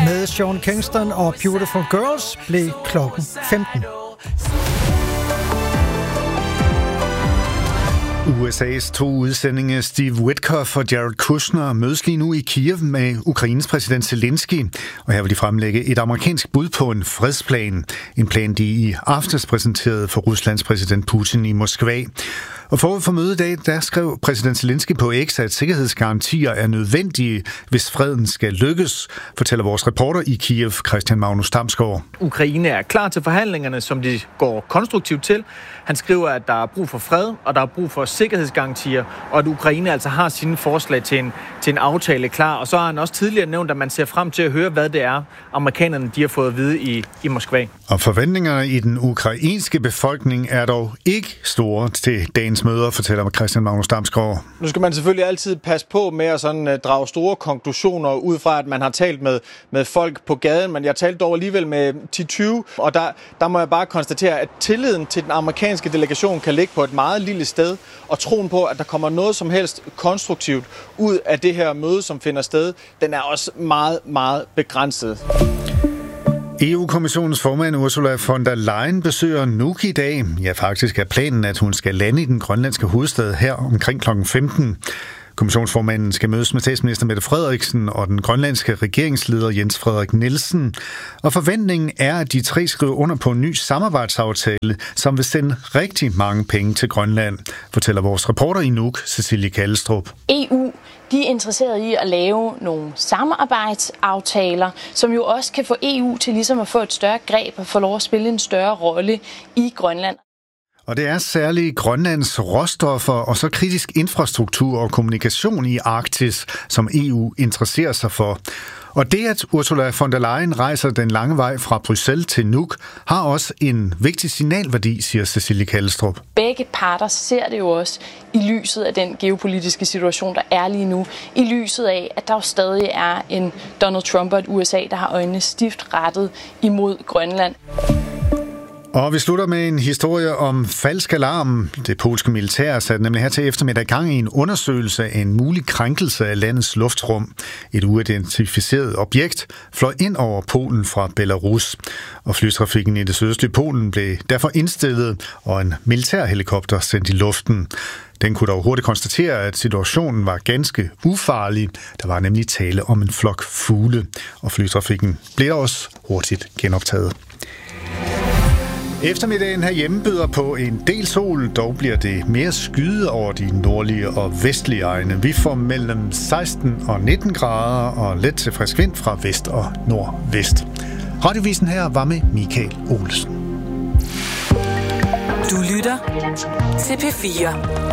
Med Sean Kingston og Beautiful Girls blev klokken 15. USA's 2 udsendinge Steve Witkoff og Jared Kushner mødes lige nu i Kiev med Ukraines præsident Zelensky. Og her vil de fremlægge et amerikansk bud på en fredsplan. En plan, de i aftes præsenterede for Ruslands præsident Putin i Moskva. Og forud for mødet i dag, der skrev præsident Zelensky på X, at sikkerhedsgarantier er nødvendige, hvis freden skal lykkes, fortæller vores reporter i Kiev, Christian Magnus Damsgaard. Ukraine er klar til forhandlingerne, som de går konstruktivt til. Han skriver, at der er brug for fred, og der er brug for sikkerhedsgarantier, og at Ukraine altså har sine forslag til en aftale klar. Og så har han også tidligere nævnt, at man ser frem til at høre, hvad det er, amerikanerne de har fået at vide i Moskva. Og forventningerne i den ukrainske befolkning er dog ikke store til dagens møder, fortæller Christian Magnus Damsgaard. Nu skal man selvfølgelig altid passe på med at sådan drage store konklusioner ud fra, at man har talt med folk på gaden, men jeg talte dog alligevel med 10-20, og der må jeg bare konstatere, at tilliden til den amerikanske delegation kan ligge på et meget lille sted, og troen på, at der kommer noget som helst konstruktivt ud af det her møde, som finder sted, den er også meget, meget begrænset. EU-kommissionens formand Ursula von der Leyen besøger Nuuk i dag. Ja, faktisk er planen, at hun skal lande i den grønlandske hovedstad her omkring kl. 15. Kommissionsformanden skal mødes med statsminister Mette Frederiksen og den grønlandske regeringsleder Jens Frederik Nielsen. Og forventningen er, at de tre skriver under på en ny samarbejdsaftale, som vil sende rigtig mange penge til Grønland, fortæller vores reporter i Nuuk, Cecilie Kallestrup. EU de er interesseret i at lave nogle samarbejdsaftaler, som jo også kan få EU til ligesom at få et større greb og få lov at spille en større rolle i Grønland. Og det er særligt Grønlands råstoffer og så kritisk infrastruktur og kommunikation i Arktis, som EU interesserer sig for. Og det, at Ursula von der Leyen rejser den lange vej fra Bruxelles til Nuuk, har også en vigtig signalværdi, siger Cecilie Kallestrup. Begge parter ser det jo også i lyset af den geopolitiske situation, der er lige nu. I lyset af, at der jo stadig er en Donald Trump og et USA, der har øjnene stift rettet imod Grønland. Og vi slutter med en historie om falsk alarm. Det polske militær satte nemlig her til eftermiddag gang i en undersøgelse af en mulig krænkelse af landets luftrum. Et uidentificeret objekt fløj ind over Polen fra Belarus. Og flytrafikken i det sydøstlige Polen blev derfor indstillet, og en militærhelikopter sendt i luften. Den kunne dog hurtigt konstatere, at situationen var ganske ufarlig. Der var nemlig tale om en flok fugle, og flytrafikken blev også hurtigt genoptaget. Eftermiddagen herhjemme byder på en del sol, dog bliver det mere skyet over de nordlige og vestlige egne. Vi får mellem 16 og 19 grader og let til frisk vind fra vest og nordvest. Radiovisen her var med Michael Olsen. Du lytter til P4.